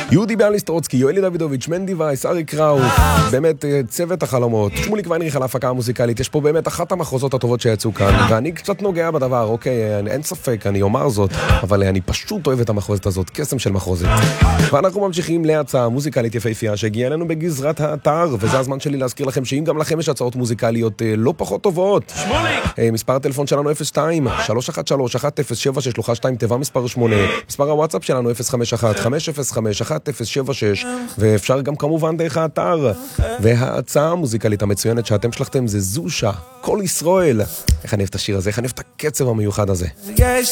יהודי ביאליסטרוצקי, יואלי דוידוביץ', מנדי וייס, אריק ראוף, באמת צוות החלומות, שמוליק ויינריך על ההפקה המוזיקלית. יש פה באמת אחת המחוזות הטובות שיצאו כאן, ואני קצת נוגע בדבר, אוקיי, אין ספק, אני אומר זאת, אבל אני פשוט אוהב את המחוזת הזאת, קסם של מחוזת. ואנחנו ממשיכים להצעה מוזיקלית יפהפייה שהגיעה אלינו בגזרת האתר, וזה הזמן שלי להזכיר לכם שאם גם לכם יש הצעות מוזיקליות לא פחות טובות, מספר הטלפון שלנו 02-313-1076 תיבה מספר 8, מספר הוואטסאפ שלנו 051-505-1076, ואפשר גם כמובן דרך האתר. וההצעה המוזיקלית המצוינת שאתם שלחתם זה זושה, כל ישראל. איך אני אוהב את השיר הזה, איך אני אוהב את הקצב המיוחד הזה.